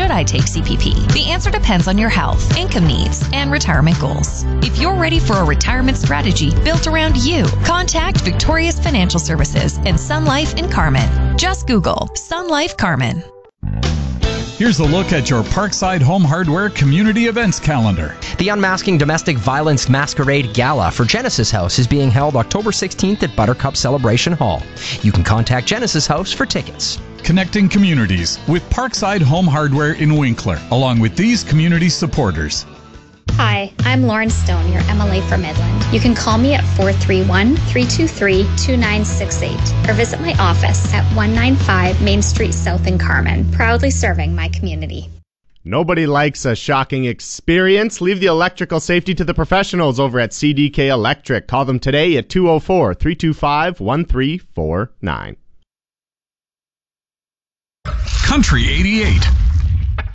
should I take CPP? The answer depends on your health, income needs, and retirement goals. If you're ready for a retirement strategy built around you, contact Victorious Financial Services and Sun Life in Carmen. Just Google Sun Life Carmen. Here's a look at your Parkside Home Hardware community events calendar. The Unmasking Domestic Violence Masquerade Gala for Genesis House is being held October 16th at Buttercup Celebration Hall. You can contact Genesis House for tickets. Connecting communities with Parkside Home Hardware in Winkler, along with these community supporters. Hi, I'm Lauren Stone, your MLA for Midland. You can call me at 431-323-2968 or visit my office at 195 Main Street South in Carmen, proudly serving my community. Nobody likes a shocking experience. Leave the electrical safety to the professionals over at CDK Electric. Call them today at 204-325-1349. Country 88.